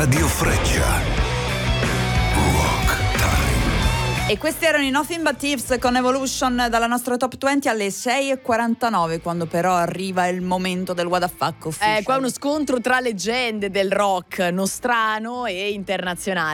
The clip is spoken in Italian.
Radio Freccia. Rock Time. E questi erano i Nothing But Thieves con Evolution dalla nostra Top 20 alle 6:49, quando però arriva il momento del What the Fuck official. Qua uno scontro tra leggende del rock nostrano e internazionale.